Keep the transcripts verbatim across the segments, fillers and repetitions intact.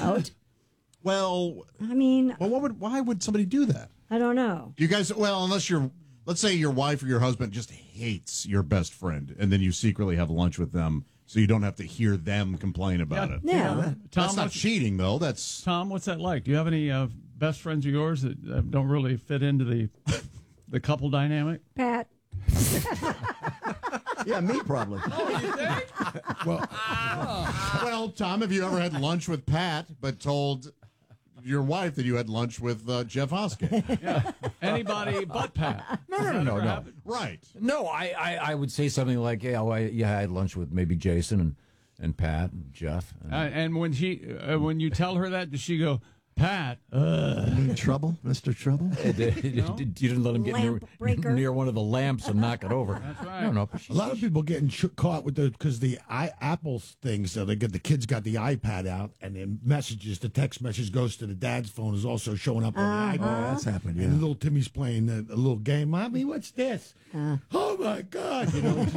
out. Well, I mean, well, what would? Why would somebody do that? I don't know. You guys, well, unless you're, let's say your wife or your husband just hates your best friend, and then you secretly have lunch with them, so you don't have to hear them complain about Yeah. it. Yeah. Tom, That's not what's- cheating, though. That's Tom, what's that like? Do you have any uh, best friends of yours that uh, don't really fit into the the couple dynamic? Pat. Yeah, me probably. well, well, Tom. Have you ever had lunch with Pat, but told your wife that you had lunch with uh, Jeff Hoskins? Yeah. Anybody but Pat? No, no, no, no, no. Right. No, I, I, I would say something like, yeah, well, I, yeah, I had lunch with maybe Jason and, and Pat and Jeff. And, Uh, and when she, uh, when you tell her that, does she go, Pat? Uh. You mean Trouble, Mister Trouble? you didn't let him get near, Lamp breaker. near one of the lamps and knock it over. That's right. No, no. A lot of people getting ch- caught with the because the I, Apple things. So they get the kids got the iPad out, and then messages. The text message goes to the dad's phone is also showing up on the iPad. Oh, that's happened, yeah. And little Timmy's playing a, a little game. Mommy, what's this? Oh my God! You know.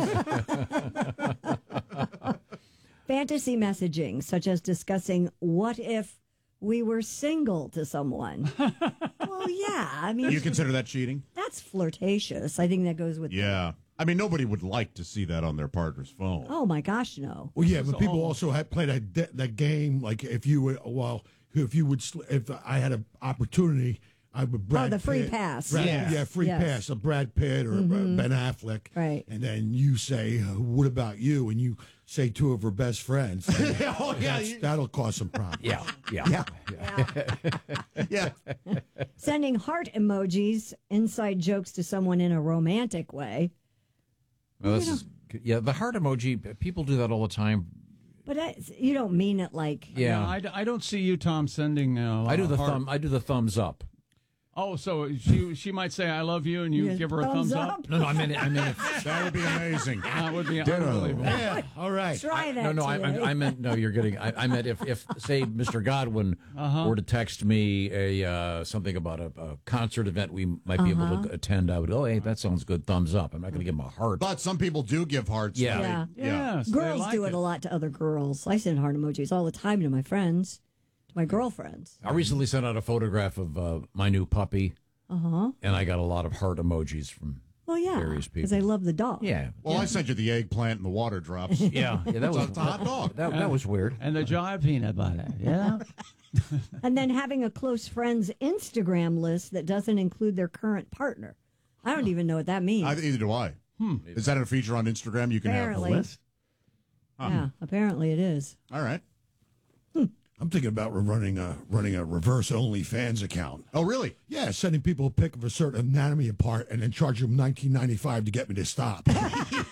Fantasy messaging, such as discussing what if we were single to someone. Well, yeah. I mean, You consider that cheating? that's flirtatious. I think that goes with. Yeah. I mean, nobody would like to see that on their partner's phone. Oh my gosh, no. Well, yeah, but people also had played that de- that game. Like if you would, well, if you would, sl- if I had an opportunity, I would Brad. Oh, the free Pitt- pass. Brad- Yes. yeah, free Yes. pass. A Brad Pitt or uh Ben Affleck, Right. And then you say, uh, "What about you?" And you say two of her best friends. And Oh, yeah, that's- you- that'll cause some problems. Yeah, yeah. Yeah. Sending heart emojis, inside jokes to someone in a romantic way. Well, this is, yeah, the heart emoji, people do that all the time. But I, you don't mean it like. Yeah. No, I, d- I don't see you, Tom, sending. Uh, a lot I do of the heart- thumb. I do the thumbs up. Oh, so she she might say I love you, and you Yeah, give her a thumbs thumbs up. up. No, no, I mean, I mean, if, That would be amazing. That would be unbelievable. Yeah. All right. Try that. no, no, I, today. I, I meant no. You're getting. I, I meant if, if say Mister Godwin were to text me a uh, something about a, a concert event we might be able to attend, I would. Oh, hey, that sounds good. Thumbs up. I'm not going to give him a heart. But some people do give hearts. Yeah. Yeah. They- Yes, they Girls like do it a lot to other girls. I send heart emojis all the time to my friends, to my girlfriends. I recently sent out a photograph of uh, my new puppy, uh-huh. and I got a lot of heart emojis from Well, yeah, various because people. I love the dog. Yeah, Well, I sent you the eggplant and the water drops. yeah, yeah. That was It's a hot dog. That, that was weird. And the jar peanut butter. Yeah. And then having a close friends Instagram list that doesn't include their current partner. I don't even know what that means. I, either do I. Hmm. Is that a feature on Instagram? You can Apparently. have the list. Yeah, apparently it is. All right. I'm thinking about running a running a reverse OnlyFans account. Oh, really? Yeah, sending people a pic of a certain anatomy part and then charge them nineteen ninety-five to get me to stop. You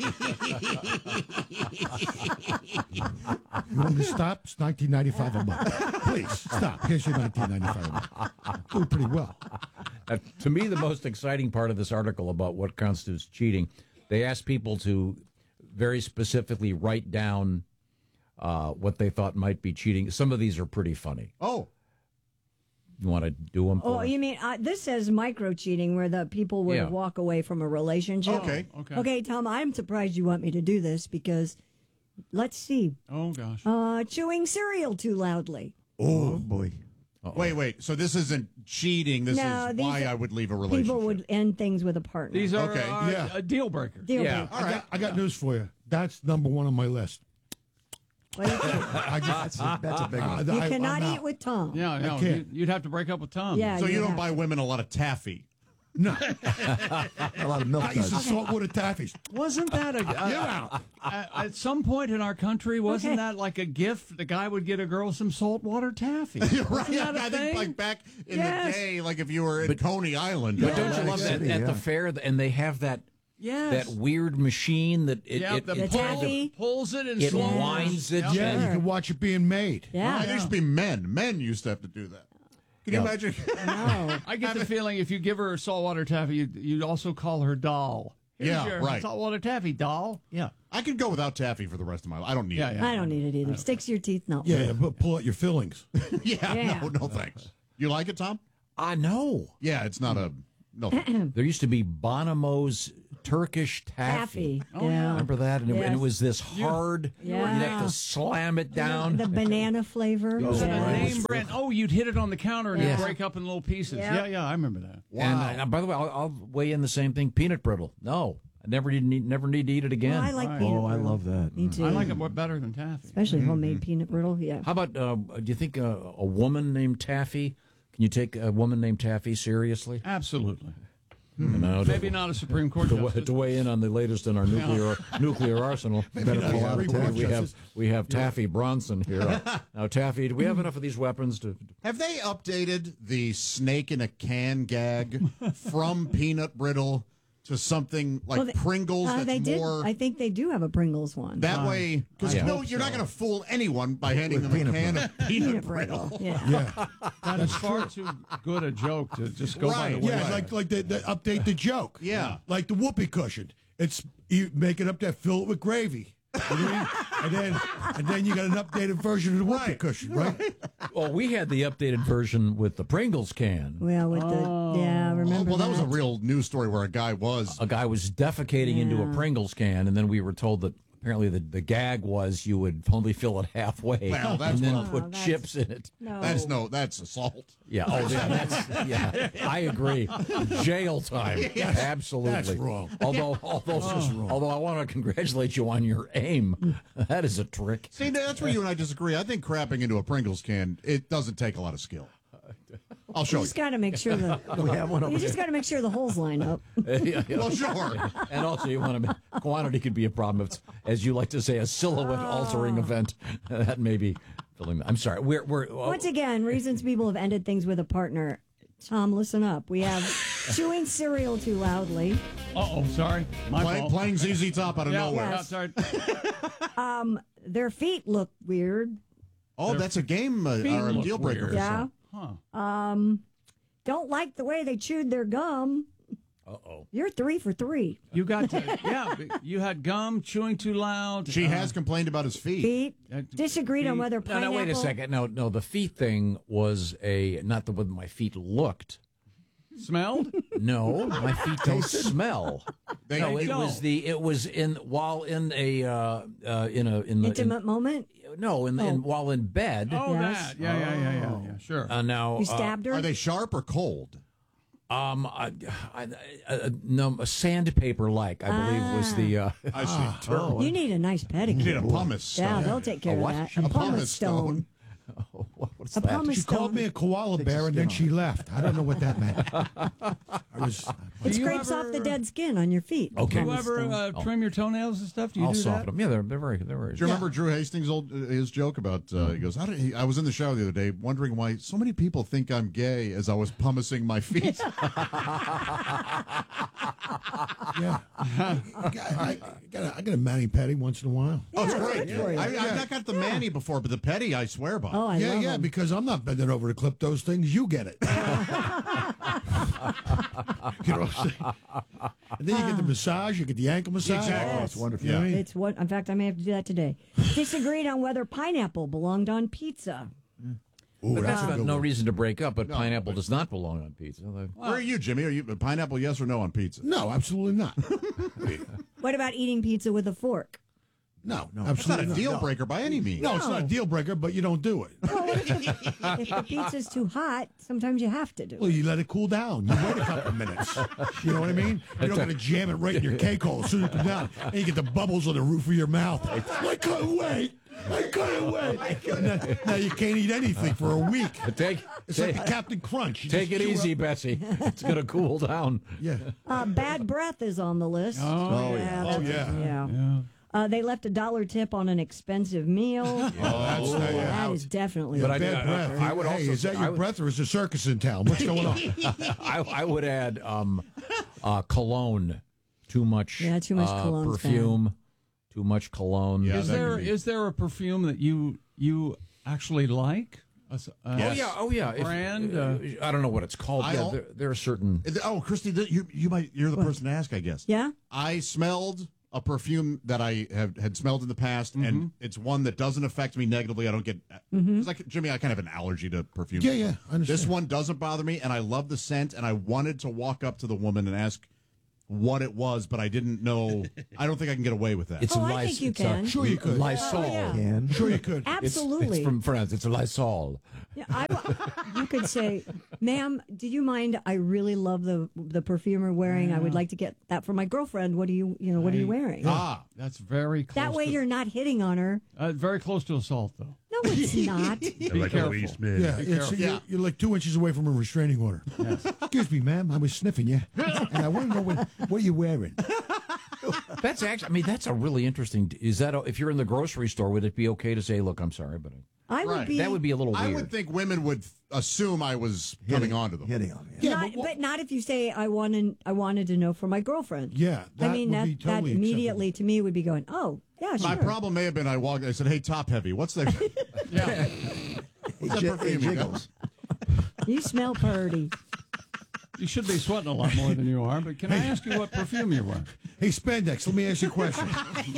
want me to stop? It's nineteen ninety-five a month. Please stop. Here's your nineteen ninety-five a month. Doing pretty well. Uh, to me, the most exciting part of this article about what constitutes cheating, they asked people to very specifically write down uh, what they thought might be cheating. Some of these are pretty funny. Oh. You want to do them? Oh, you mean uh, this says micro cheating, where the people would Yeah. walk away from a relationship? Okay. Okay. Okay, Tom, I'm surprised you want me to do this because, let's see, Oh gosh. uh, chewing cereal too loudly. Oh, boy. Wait, wait. So this isn't cheating. This No, is these why are- I would leave a relationship. People would end things with a partner. These are, Okay, are yeah. a deal breaker. Deal Yeah. breaker. I got, I got news for you. That's number one on my list. Well, you I just, That's a, that's a big one. you I- cannot I'm eat out. with Tom. Yeah, no, can't. you, you'd have to break up with Tom. Yeah, so you don't have- buy women a lot of taffy. No, A lot of milk I used to does. saltwater taffies. Wasn't that a, You're out. at, at some point in our country? Wasn't Okay. that like a gift? The guy would get a girl some saltwater taffy. Wasn't Right. that a I thing? think like back in Yes. the day, like if you were in Coney Island. But or don't you Atlantic love that City, at yeah. the fair, and they have that Yes. that weird machine that it, Yeah, it, the it, pull- taffy. pulls it and it slows. winds it. Yep. Yeah, and- you can watch it being made. Yeah. It used to be men. Men used to have to do that. Can you Yeah. imagine? No. I get the feeling if you give her a saltwater taffy, you'd, you'd also call her doll. Here's Yeah, your right. Saltwater taffy doll. Yeah. I could go without taffy for the rest of my life. I don't need Yeah, it. yeah. I don't need it either. Sticks to your teeth, no. Yeah, but pull out your fillings. Yeah, Yeah. no, no thanks. You like it, Tom? I know. Yeah, it's not a no. thanks. There used to be Bonomo's Turkish taffy. Taffy. Oh, yeah. Remember that? And, it, and it Yes. was this hard. Yeah. You'd have to slam it down. The banana flavor. Was it a yeah. name brand? Oh, you'd hit it on the counter and Yeah. it'd break up in little pieces. Yeah. Yeah, yeah, I remember that. And uh, by the way, I'll, I'll weigh in the same thing. Peanut brittle. No, I never need, need never need to eat it again. Well, I like Right. peanut Oh, I brittle. love that. Me too. I like it more better than taffy. Especially homemade peanut brittle. Yeah. How about, uh, do you think uh, a woman named Taffy, can you take a woman named Taffy seriously? Absolutely. No, to- Maybe not a Supreme Court to, wa- justice. to weigh in on the latest in our nuclear nuclear arsenal. Better not pull a out a Supreme Court taffy. We have Justice. we have Taffy Bronson here. Now, Taffy, do we have enough of these weapons to? Have they updated the snake in a can gag from peanut brittle to something like Well, they- Pringles Uh, that's they did. more I think they do have a Pringles one. that way? Because I no, hope you're not so. going to fool anyone by handing With them a peanut can of peanut, peanut brittle. brittle. Yeah. Yeah, That is far too good a joke to just go by the Right. way. yeah, like like the, the update the joke. Yeah. like the whoopee cushion. It's you make it up there, fill it with gravy. You know what I mean? And then and then you got an updated version of the whoopee Right. cushion, right? Well, we had the updated version with the Pringles can. Well, with the yeah, Oh, remember well, that was a that? real news story where a guy was. A guy was defecating into a Pringles can, and then we were told that apparently the, the gag was you would only fill it halfway Well, that's and then what- put Oh, that's- chips in it. No. That's no, that's assault. Yeah. Oh, yeah. That's, yeah. I agree. Jail time. Absolutely. That's wrong. Although, although, although I want to congratulate you on your aim. That is a trick. See, that's where you and I disagree. I think crapping into a Pringles can, it doesn't take a lot of skill. I'll show You you. just got to make sure the We have one over you just there. got to make sure the holes line up. Yeah, yeah. Well, sure. And also, you want to quantity could be a problem. If it's, as you like to say, a silhouette altering event. That may be filling. I'm sorry. We're we're Once again, reasons people have ended things with a partner. Tom, listen up. We have chewing cereal too loudly. Uh oh, sorry. My Play, fault. playing Z Z Top out of yeah, nowhere. yeah, sorry. Their feet look weird. Oh, that's a game uh, feet or a look deal breaker. weird. for Yeah. some. Huh. Don't like the way they chewed their gum. Uh oh. You're three for three. You got to, yeah, you had gum, chewing too loud. She uh, has complained about his feet. Feet Uh, disagreed on feet. whether No, pineapple. no, wait a second. No, no. The feet thing was a not the way my feet looked. Smelled? No, my feet don't smell. They- no, they it don't. was the it was in while in a uh, uh, in a in the Intimate moment. in, no in, in while in bed. Oh, Yes. that. Yeah, yeah, yeah, yeah, yeah. Sure. Uh, now You stabbed her. Are they sharp or cold? uh, um I, I, I, no sandpaper like I believe was the uh, I see. term. you need a nice You need pedicure. a pumice stone. Yeah, they'll take care A of what? that. A A pumice pumice stone. stone. What- What's A that? pumice She called stone. me a koala bear and then she left. I don't know what that meant. I was. It Do you scrapes ever- off the dead skin on your feet. Okay. Do you Pumice ever stone. uh, trim your toenails and stuff? Do you I'll do soften that? them. Yeah, they're they're very they're very. Do you remember Drew Hastings' old uh, his joke about? Uh, he goes, "How did he, I was in the shower the other day, wondering why so many people think I'm gay as I was pumicing my feet." Yeah. I, I, I, got a, I got a mani pedi once in a while. Oh, it's great. for you. I, I've not got the Manny before, but the petty I swear by. Oh, I yeah, love yeah, them. because I'm not bending over to clip those things. You get it. You know what I'm saying? And then you get the massage, you get the ankle massage. Exactly. Oh, it's wonderful. You know what I mean? It's what. In fact, I may have to do that today. Disagreed on whether pineapple belonged on pizza. Ooh, But that's a not, good no one. reason to break up. But No, pineapple but- does not belong on pizza. Where are you, Jimmy? Are you pineapple? Yes or no on pizza? No, absolutely not. What about eating pizza with a fork? No, no, It's not absolutely a deal no. breaker by any means. No, it's not a deal breaker, but you don't do it. If the pizza's too hot, sometimes you have to do Well, it. you let it cool down. You wait a couple of minutes. You know what I mean? You don't got to jam it right in your cake hole as soon as it comes down. And you get the bubbles on the roof of your mouth. I couldn't wait. I couldn't wait. Now, now you can't eat anything for a week. Take It's take, like the Captain Crunch. You take just it chew easy, up- Betsy. It's gonna cool down. Yeah. Uh, bad breath is on the list. Oh, yeah. Oh, that's- yeah. yeah. Yeah. Uh, they left a dollar tip on an expensive meal. Oh, that's Oh, yeah. that is definitely. But I- Bad I- breath. I would hey, also is that say- your I would- breath or is there circus in town? What's going on? I, I would add um, uh, cologne. Too much. Yeah, too much uh, cologne's perfume. Too much cologne. Yeah, Is that there could be- is there a perfume that you you actually like? A s- uh, Oh yeah. Oh yeah. If- Brand, uh, uh, I don't know what it's called. I yeah, al- there, there are certain. Oh, Christy, th- you you might you're the person to ask, I guess. Yeah? I smelled a perfume that I have had smelled in the past, and it's one that doesn't affect me negatively. I don't get it's like Jimmy. I kind of have an allergy to perfume. Yeah, yeah, I understand. This one doesn't bother me, and I love the scent. And I wanted to walk up to the woman and ask, what it was, but I didn't know. I don't think I can get away with that. It's Oh, a I Lys- think you it's a- can. Sure you could. Lysol. Oh, yeah. Can. Sure you could. It's- Absolutely. It's, from France. It's a Lysol. Yeah, I, you could say, ma'am, do you mind? I really love the the perfume you're wearing. I would like to get that for my girlfriend. What do you, you know, what are you wearing? ah, That's very close. That way to, you're not hitting on her. uh, very close to assault, though. No, it's not. Be careful. Yeah, it's, careful. you're, you're like two inches away from a restraining order. Excuse me, ma'am. I was sniffing you, and I want to know what, what you're wearing. That's actually, I mean, that's a really interesting. Is that, a, if you're in the grocery store, would it be okay to say, look, I'm sorry, but I would Right. be. that would be a little I weird. would think women would assume I was coming on to them. Hitting on me. not, but, not if you say I wanted. I wanted to know for my girlfriend. Yeah, I that mean would that be totally that immediately to me would be going. Oh yeah, sure. My problem may have been I walked. I said, "Hey, top heavy, what's that? Yeah. What's that It perfume you got?" jiggles. You smell pretty. You should be sweating a lot more than you are, but can I ask you what perfume you're wearing? Hey, Spandex, let me ask you a question.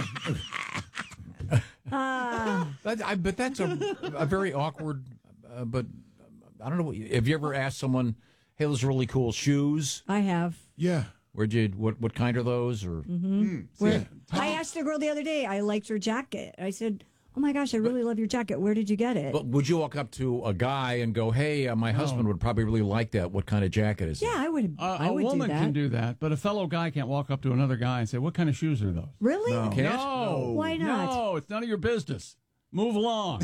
That, I, but that's a, a very awkward. Uh, but I don't know. What, have you ever asked someone, "Hey, those are really cool shoes. I have. Yeah. Where'd you? What? What kind are those?" Or Where, I asked the girl the other day. I liked her jacket. I said, "Oh my gosh, I really love your jacket. Where did you get it?" but would you walk up to a guy and go, "Hey, uh, my husband would probably really like that. What kind of jacket is it?" yeah, I would. Uh, I a would woman do that. can do that, but a fellow guy can't walk up to another guy and say, "What kind of shoes are those?" Really? Can't? No. Why not? No, it's none of your business. Move along.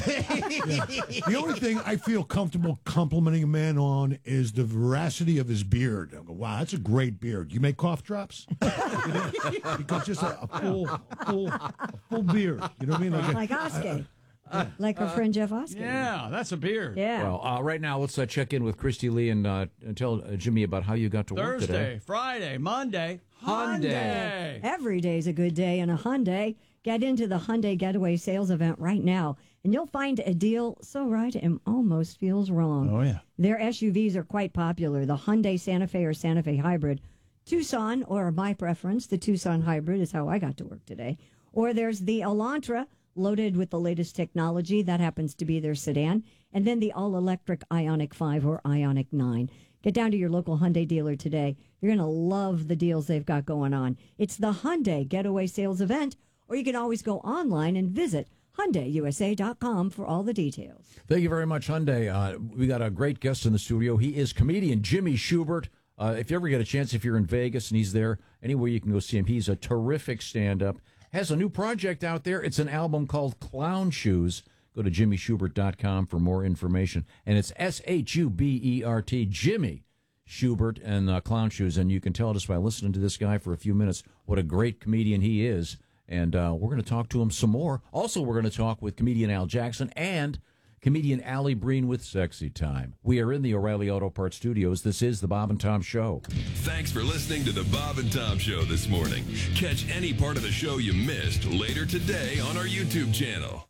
The only thing I feel comfortable complimenting a man on is the veracity of his beard. I go, wow, that's a great beard. You make cough drops? You know? Because just a, a full, full, a full beard. You know what I mean? Like, a, Like Oskey. Like our friend Jeff Oskey. Yeah, that's a beard. Yeah. Well, uh, right now, let's uh, check in with Christy Lee and uh, tell uh, Jimmy about how you got to work Thursday, today. Friday, Monday, Hyundai. Every day's a good day in a Hyundai. Get into the Hyundai Getaway Sales event right now, and you'll find a deal so right it almost feels wrong. Oh, yeah. Their S U Vs are quite popular. The Hyundai Santa Fe or Santa Fe Hybrid, Tucson, or my preference, the Tucson Hybrid is how I got to work today. Or there's the Elantra, loaded with the latest technology. That happens to be their sedan. And then the all-electric Ioniq five or Ioniq nine. Get down to your local Hyundai dealer today. You're going to love the deals they've got going on. It's the Hyundai Getaway Sales event, or you can always go online and visit Hyundai U S A dot com for all the details. Thank you very much, Hyundai. Uh, we got a great guest in the studio. He is comedian Jimmy Schubert. Uh, if you ever get a chance, if you're in Vegas and he's there, anywhere you can go see him. He's a terrific stand-up. Has a new project out there. It's an album called Clown Shoes. Go to jimmy schubert dot com for more information. And it's S H U B E R T, Jimmy Schubert and uh, Clown Shoes. And you can tell just by listening to this guy for a few minutes what a great comedian he is. And uh, we're going to talk to him some more. Also, we're going to talk with comedian Al Jackson and comedian Allie Breen with Sexy Time. We are in the O'Reilly Auto Parts Studios. This is the Bob and Tom Show. Thanks for listening to the Bob and Tom Show this morning. Catch any part of the show you missed later today on our YouTube channel.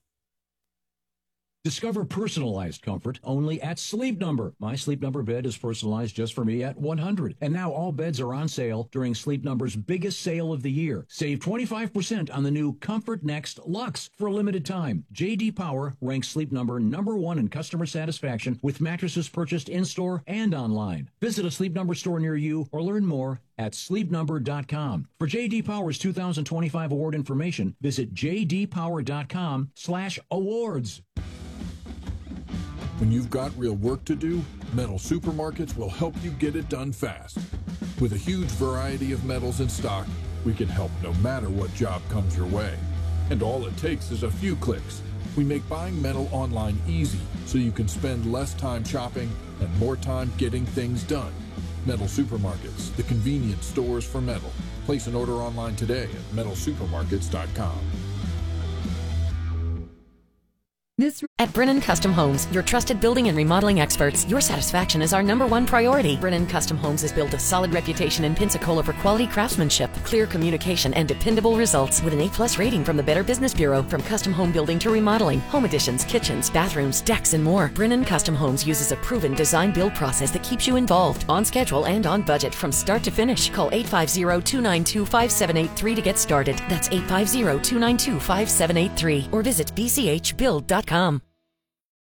Discover personalized comfort only at Sleep Number. My Sleep Number bed is personalized just for me at one hundred. And now all beds are on sale during Sleep Number's biggest sale of the year. Save twenty-five percent on the new Comfort Next Luxe for a limited time. J D Power ranks Sleep Number number one in customer satisfaction with mattresses purchased in-store and online. Visit a Sleep Number store near you or learn more at sleep number dot com. For J D Power's two thousand twenty-five award information, visit j d power dot com slash awards. When you've got real work to do, Metal Supermarkets will help you get it done fast. With a huge variety of metals in stock, we can help no matter what job comes your way. And all it takes is a few clicks. We make buying metal online easy so you can spend less time shopping and more time getting things done. Metal Supermarkets, the convenient stores for metal. Place an order online today at metal supermarkets dot com. This at Brennan Custom Homes, your trusted building and remodeling experts. Your satisfaction is our number one priority. Brennan Custom Homes has built a solid reputation in Pensacola for quality craftsmanship, clear communication, and dependable results with an A plus rating from the Better Business Bureau. From custom home building to remodeling, home additions, kitchens, bathrooms, decks, and more, Brennan Custom Homes uses a proven design-build process that keeps you involved, on schedule, and on budget from start to finish. Call eight five zero, two nine two, five seven eight three to get started. That's eight five zero, two nine two, five seven eight three or visit b c h build dot com.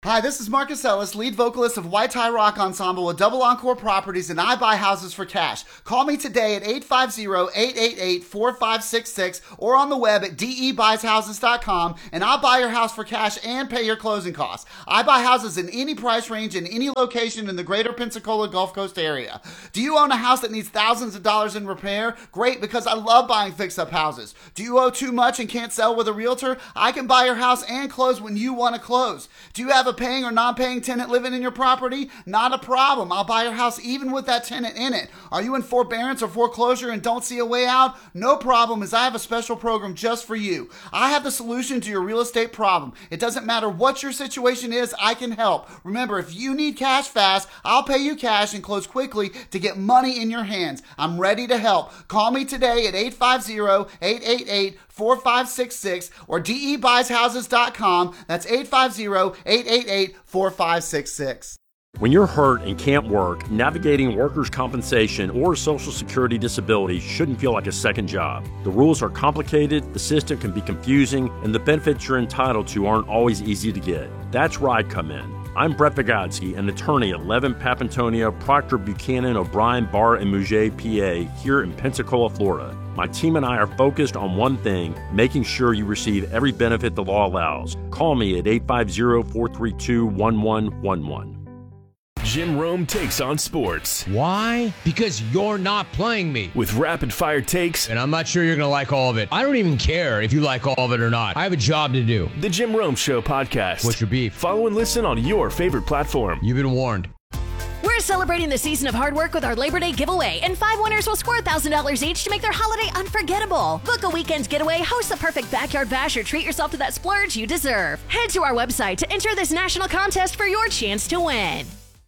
Hi, this is Marcus Ellis, lead vocalist of White Tie Rock Ensemble with Double Encore Properties, and I buy houses for cash. Call me today at eight five zero, eight eight eight, four five six six or on the web at d e buys houses dot com, and I'll buy your house for cash and pay your closing costs. I buy houses in any price range in any location in the greater Pensacola Gulf Coast area. Do you own a house that needs thousands of dollars in repair? Great, because I love buying fix-up houses. Do you owe too much and can't sell with a realtor? I can buy your house and close when you want to close. Do you have a paying or non-paying tenant living in your property? Not a problem. I'll buy your house even with that tenant in it. Are you in forbearance or foreclosure and don't see a way out? No problem, as I have a special program just for you. I have the solution to your real estate problem. It doesn't matter what your situation is, I can help. Remember, if you need cash fast, I'll pay you cash and close quickly to get money in your hands. I'm ready to help. Call me today at eight five zero, eight eight eight, four five six six or d e buys houses dot com. That's eight five zero, eight eight eight, four five six six. When you're hurt and can't work, navigating workers' compensation or Social Security disability shouldn't feel like a second job. The rules are complicated, the system can be confusing, and the benefits you're entitled to aren't always easy to get. That's where I come in. I'm Brett Vigotsky, an attorney at Levin, Papantonio, Proctor, Buchanan, O'Brien, Barr, and Mouget, P A, here in Pensacola, Florida. My team and I are focused on one thing, making sure you receive every benefit the law allows. Call me at eight five zero, four three two, one one one one. Jim Rome takes on sports. Why? Because you're not playing me. With rapid-fire takes. And I'm not sure you're going to like all of it. I don't even care if you like all of it or not. I have a job to do. The Jim Rome Show podcast. What's your beef? Follow and listen on your favorite platform. You've been warned. We're celebrating the season of hard work with our Labor Day giveaway, and five winners will score one thousand dollars each to make their holiday unforgettable. Book a weekend getaway, host the perfect backyard bash, or treat yourself to that splurge you deserve. Head to our website to enter this national contest for your chance to win.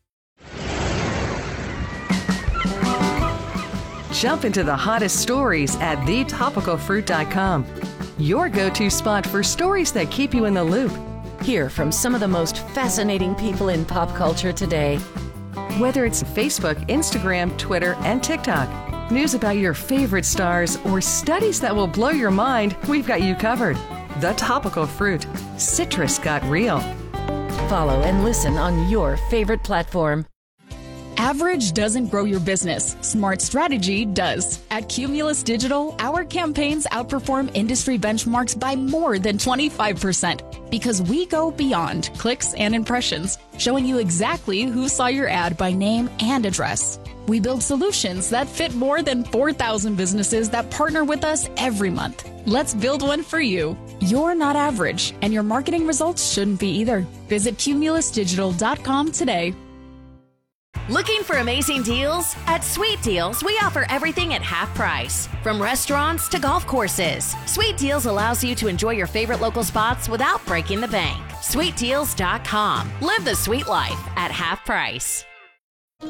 Jump into the hottest stories at the topical fruit dot com. Your go-to spot for stories that keep you in the loop. Hear from some of the most fascinating people in pop culture today. Whether it's Facebook, Instagram, Twitter, and TikTok, news about your favorite stars, or studies that will blow your mind, we've got you covered. The Topical Fruit. Citrus got real. Follow and listen on your favorite platform. Average doesn't grow your business. Smart strategy does. At Cumulus Digital, our campaigns outperform industry benchmarks by more than twenty-five percent because we go beyond clicks and impressions, showing you exactly who saw your ad by name and address. We build solutions that fit more than four thousand businesses that partner with us every month. Let's build one for you. You're not average, and your marketing results shouldn't be either. Visit cumulus digital dot com today. Looking for amazing deals? At Sweet Deals, we offer everything at half price. From restaurants to golf courses, Sweet Deals allows you to enjoy your favorite local spots without breaking the bank. sweet deals dot com. Live the sweet life at half price.